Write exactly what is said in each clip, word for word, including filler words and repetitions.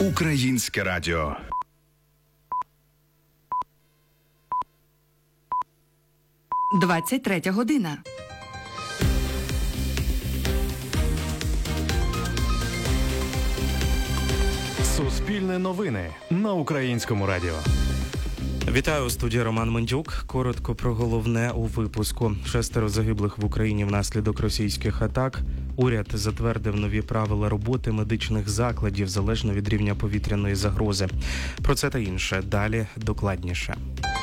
Українське радіо. двадцять третя година. Суспільне новини на Українському радіо. Вітаю, у студії Роман Мендюк. Коротко про головне у випуску. Шестеро загиблих в Україні внаслідок російських атак. Уряд затвердив нові правила роботи медичних закладів залежно від рівня повітряної загрози. Про це та інше далі докладніше.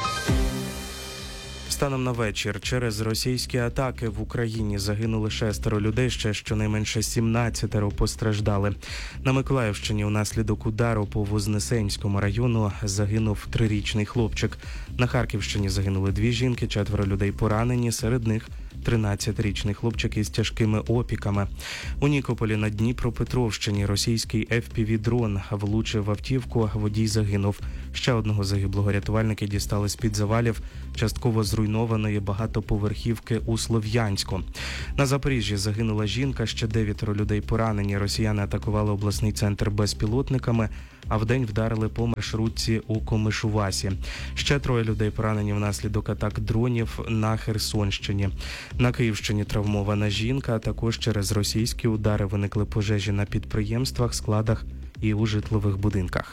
Станом на вечір через російські атаки в Україні загинули шестеро людей, ще щонайменше сімнадцятеро постраждали. На Миколаївщині внаслідок удару по Вознесенському району загинув трирічний хлопчик. На Харківщині загинули дві жінки, четверо людей поранені, серед них тринадцятирічний хлопчик із тяжкими опіками. У Нікополі на Дніпропетровщині російський еф пі ві-дрон влучив в автівку, водій загинув. Ще одного загиблого рятувальники дістали з-під завалів частково зруйнованої багатоповерхівки у Слов'янську. На Запоріжжі загинула жінка, ще дев'ятеро людей поранені. Росіяни атакували обласний центр безпілотниками, а вдень вдарили по маршрутці у Комишувасі. Ще троє людей поранені внаслідок атак дронів на Херсонщині. На Київщині травмована жінка, а також через російські удари виникли пожежі на підприємствах, складах і у житлових будинках.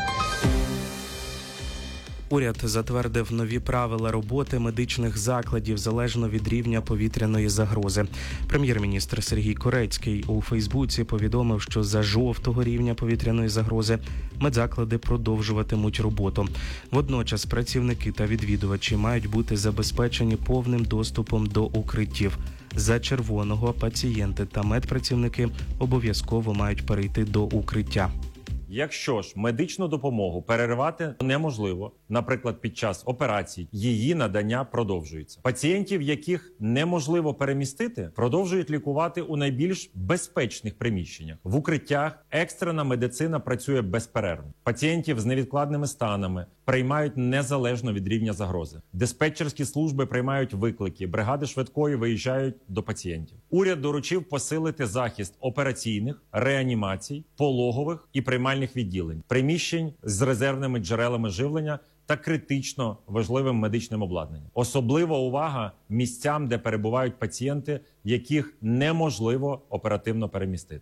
Уряд затвердив нові правила роботи медичних закладів залежно від рівня повітряної загрози. Прем'єр-міністр Сергій Корецький у Фейсбуці повідомив, що за жовтого рівня повітряної загрози медзаклади продовжуватимуть роботу. Водночас працівники та відвідувачі мають бути забезпечені повним доступом до укриттів. За червоного пацієнти та медпрацівники обов'язково мають перейти до укриття. Якщо ж медичну допомогу переривати неможливо, наприклад, під час операцій, її надання продовжується. Пацієнтів, яких неможливо перемістити, продовжують лікувати у найбільш безпечних приміщеннях. В укриттях екстрена медицина працює безперервно. Пацієнтів з невідкладними станами приймають незалежно від рівня загрози. Диспетчерські служби приймають виклики, бригади швидкої виїжджають до пацієнтів. Уряд доручив посилити захист операційних, реанімацій, пологових і приймальних відділень, приміщень з резервними джерелами живлення та критично важливим медичним обладнанням. Особлива увага місцям, де перебувають пацієнти, яких неможливо оперативно перемістити.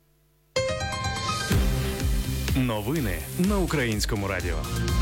Новини на Українському радіо.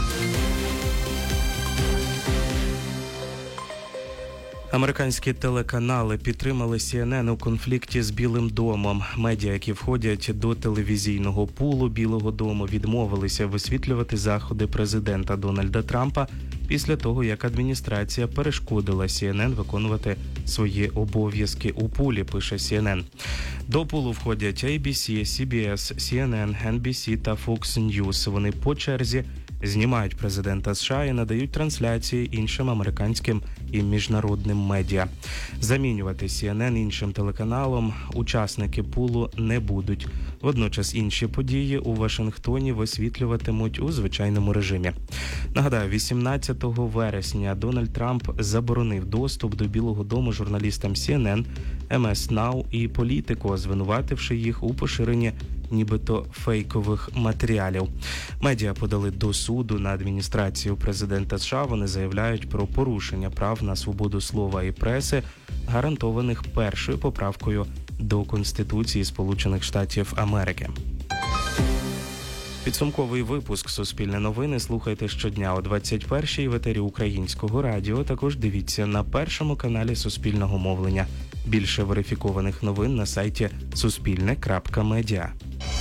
Американські телеканали підтримали Сі Ен Ен у конфлікті з Білим домом. Медіа, які входять до телевізійного пулу Білого дому, відмовилися висвітлювати заходи президента Дональда Трампа після того, як адміністрація перешкодила Сі Ен Ен виконувати свої обов'язки у пулі, пише Сі Ен Ен. До пулу входять Ей Би Сі, Сі Би Ес, Сі Ен Ен, Ен Би Сі та Фокс Ньюс. Вони по черзі знімають президента США і надають трансляції іншим американським і міжнародним медіа. Замінювати Сі Ен Ен іншим телеканалом учасники пулу не будуть. Водночас інші події у Вашингтоні висвітлюватимуть у звичайному режимі. Нагадаю, вісімнадцятого вересня Дональд Трамп заборонив доступ до Білого дому журналістам Сі Ен Ен, Ем Ес Нау і Політико, звинувативши їх у поширенні нібито фейкових матеріалів. Медіа подали до суду на адміністрацію президента США. Вони заявляють про порушення прав на свободу слова і преси, гарантованих першою поправкою до Конституції Сполучених Штатів Америки. Підсумковий випуск «Суспільне новини» слухайте щодня о двадцять першій в етері Українського радіо. Також дивіться на першому каналі Суспільного мовлення. Більше верифікованих новин на сайті суспільне крапка медіа.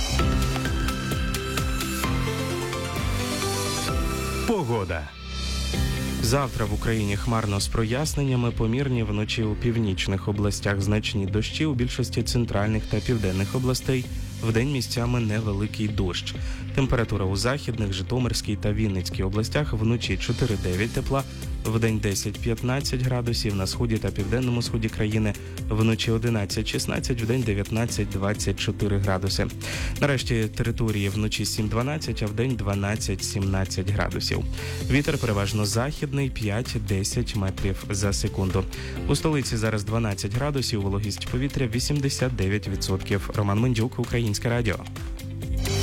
Погода. Завтра в Україні хмарно з проясненнями, помірні вночі у північних областях значні дощі, у більшості центральних та південних областей. Вдень місцями невеликий дощ. Температура у Західних, Житомирській та Вінницькій областях вночі чотири-дев'ять тепла, вдень десять-п'ятнадцять градусів, на сході та південному сході країни вночі одинадцять-шістнадцять, вдень дев'ятнадцять-двадцять чотири градуси. Нарешті території вночі сім-дванадцять, а вдень дванадцять-сімнадцять градусів. Вітер переважно західний п'ять-десять метрів за секунду. У столиці зараз дванадцять градусів, вологість повітря вісімдесят дев'ять відсотків. Роман Мендюк, Українське радіо.